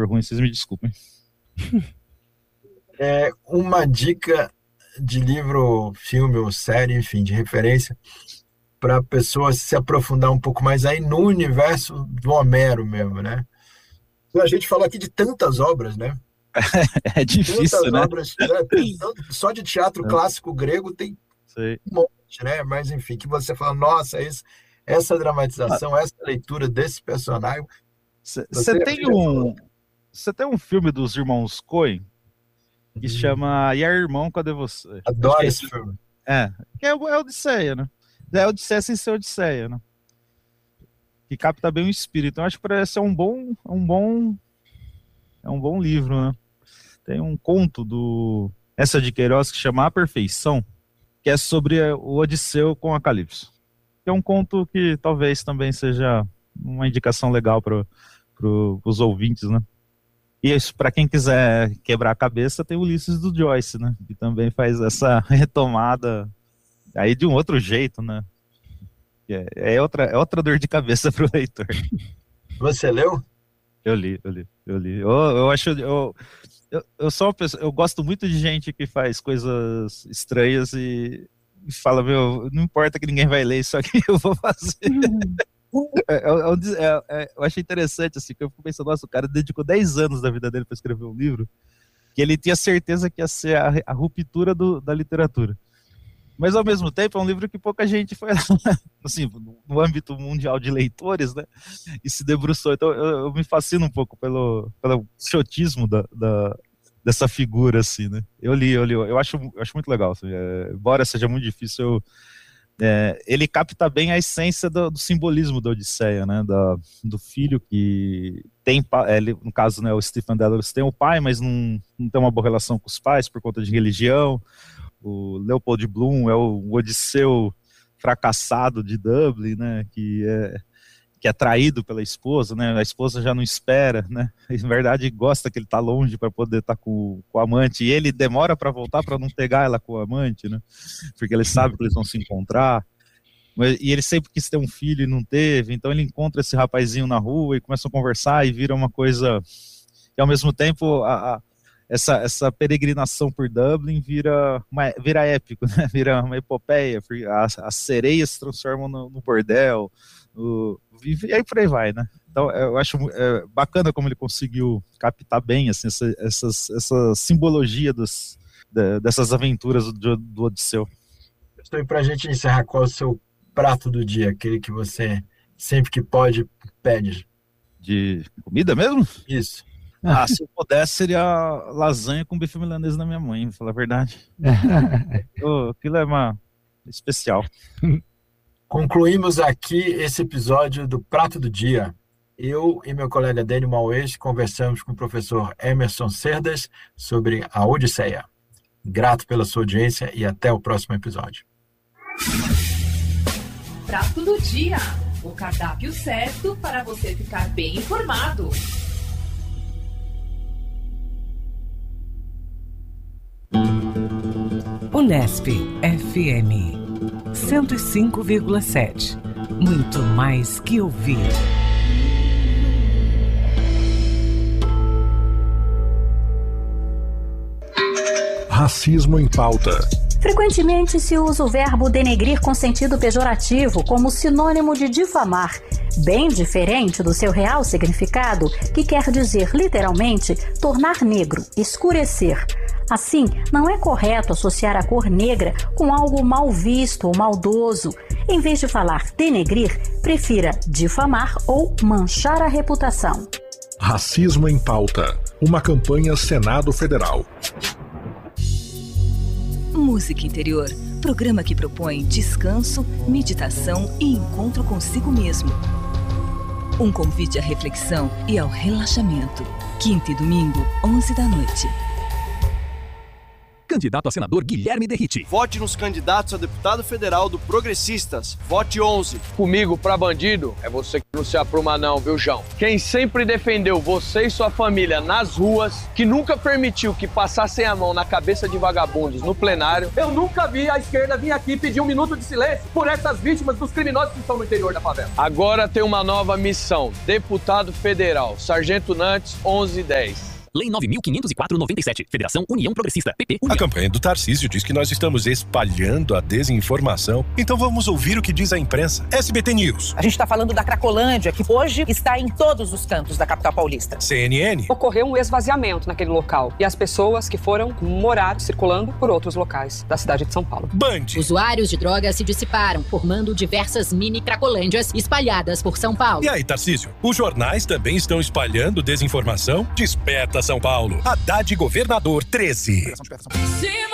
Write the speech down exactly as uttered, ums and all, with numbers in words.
for ruim, vocês me desculpem. É uma dica de livro, filme ou série, enfim, de referência, para a pessoa se aprofundar um pouco mais aí no universo do Homero mesmo, né? A gente fala aqui de tantas obras, né? É difícil, tantas né? obras, né? Só de teatro é. clássico grego tem Sei. um monte, né? Mas, enfim, que você fala, nossa, isso, essa dramatização, ah. essa leitura desse personagem... Você tem um... Você tem um filme dos irmãos Coen que hum. chama E aí, Irmão, Cadê Você? Adoro é esse esse filme. É, que é, é Odisseia, né? É Odisseia sem ser Odisseia, né? Que capta bem o espírito. Eu acho que parece ser um bom, um bom, é um bom livro, né? Tem um conto do Essa de Queiroz que chama A Perfeição, que é sobre o Odisseu com a Calypso. Que é um conto que talvez também seja uma indicação legal para pro, os ouvintes, né? E isso, para quem quiser quebrar a cabeça, tem o Ulisses do Joyce, né? Que também faz essa retomada aí de um outro jeito, né? É, é, outra, é outra dor de cabeça pro leitor. Você leu? Eu li, eu li, eu li. Eu, eu acho, eu, eu, eu sou uma pessoa, eu gosto muito de gente que faz coisas estranhas e, e fala, meu, não importa que ninguém vai ler isso aqui, eu vou fazer. É, é, é, é, eu achei interessante, assim, que eu fico pensando, nossa, o cara dedicou dez anos da vida dele para escrever um livro que ele tinha certeza que ia ser a, a ruptura do, da literatura. Mas, ao mesmo tempo, é um livro que pouca gente foi lá, assim, no âmbito mundial de leitores, né, e se debruçou. Então, eu, eu me fascino um pouco pelo, pelo xotismo da, da, dessa figura, assim, né. Eu li, eu li, eu acho, eu acho muito legal, assim, é, embora seja muito difícil, eu, é, ele capta bem a essência do, do simbolismo da Odisseia, né, da, do filho que tem, ele, no caso, né, o Stephen Dedalus tem o pai, mas não, não tem uma boa relação com os pais por conta de religião. O Leopold Bloom é o Odisseu fracassado de Dublin, né, que é, que é traído pela esposa, né, a esposa já não espera, né, em verdade gosta que ele tá longe para poder estar tá com, com o amante, e ele demora para voltar para não pegar ela com o amante, né, porque ele sabe que eles vão se encontrar, mas, e ele sempre quis ter um filho e não teve, então ele encontra esse rapazinho na rua e começa a conversar e vira uma coisa, e ao mesmo tempo a, a Essa, essa peregrinação por Dublin vira, uma, vira épico, né? Vira uma epopeia, as, as sereias se transformam no, no bordel, no, e aí por aí vai, né? Então eu acho é, bacana como ele conseguiu captar bem assim, essa, essas, essa simbologia dos, de, dessas aventuras do, do Odisseu. Estou aí para a gente encerrar, qual é o seu prato do dia, aquele que você sempre que pode pede? De comida mesmo? Isso. Ah, se eu pudesse, seria lasanha com bife milanês da minha mãe, pra falar a verdade. oh, aquilo é uma especial. Concluímos aqui esse episódio do Prato do Dia. Eu e meu colega Dênio Mauês conversamos com o professor Emerson Cerdas sobre a Odisseia. Grato pela sua audiência e até o próximo episódio. Prato do Dia, o cardápio certo para você ficar bem informado. Unesp F M cento e cinco vírgula sete. Muito mais que ouvir. Racismo em pauta. Frequentemente se usa o verbo denegrir com sentido pejorativo como sinônimo de difamar, bem diferente do seu real significado, que quer dizer literalmente tornar negro, escurecer. Assim, não é correto associar a cor negra com algo mal visto ou maldoso. Em vez de falar denegrir, prefira difamar ou manchar a reputação. Racismo em pauta. Uma campanha Senado Federal. Música Interior. Programa que propõe descanso, meditação e encontro consigo mesmo. Um convite à reflexão e ao relaxamento. Quinta e domingo, onze da noite. Candidato a senador Guilherme Derriti. Vote nos candidatos a deputado federal do Progressistas. Vote onze. Comigo pra bandido é você que não se apruma não, viu, João? Quem sempre defendeu você e sua família nas ruas, que nunca permitiu que passassem a mão na cabeça de vagabundos no plenário. Eu nunca vi a esquerda vir aqui pedir um minuto de silêncio por essas vítimas dos criminosos que estão no interior da favela. Agora tem uma nova missão. Deputado Federal, Sargento Nantes, onze dez. Lei nove mil quinhentos e quatro, noventa e sete. Federação União Progressista. P P União. A campanha do Tarcísio diz que nós estamos espalhando a desinformação. Então vamos ouvir o que diz a imprensa. S B T News. A gente está falando da Cracolândia, que hoje está em todos os cantos da capital paulista. C N N. Ocorreu um esvaziamento naquele local e as pessoas que foram morar circulando por outros locais da cidade de São Paulo. Band. Usuários de drogas se dissiparam, formando diversas mini Cracolândias espalhadas por São Paulo. E aí, Tarcísio? Os jornais também estão espalhando desinformação? Desperta São Paulo. Haddad Governador treze.